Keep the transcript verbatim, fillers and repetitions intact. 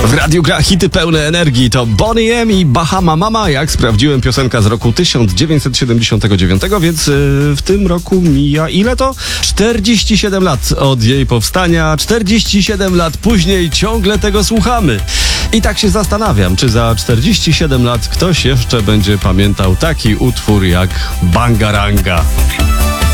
W radiu gra hity pełne energii. To Boney M i Bahama Mama. Jak sprawdziłem, piosenka z roku tysiąc dziewięćset siedemdziesiątego dziewiątego, więc yy, w tym roku mija ile to? czterdzieści siedem lat od jej powstania. czterdzieści siedem lat później ciągle tego słuchamy. I tak się zastanawiam, czy za czterdzieści siedem lat ktoś jeszcze będzie pamiętał taki utwór jak Bangaranga.